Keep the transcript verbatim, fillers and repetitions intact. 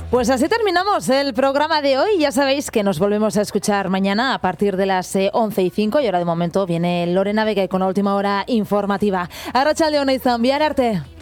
Pues así terminamos el programa de hoy. Ya sabéis que nos volvemos a escuchar mañana a partir de las eh, once y cinco y ahora de momento viene Lorena Vega con la última hora informativa. Arratsalde on izan, bihar arte.